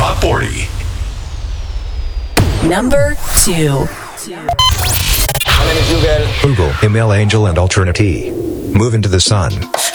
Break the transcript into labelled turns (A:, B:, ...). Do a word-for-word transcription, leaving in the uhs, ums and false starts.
A: Top forty.
B: Number two.
C: My name is Google.
D: Google, Email Angel and Alternate. Move into the sun.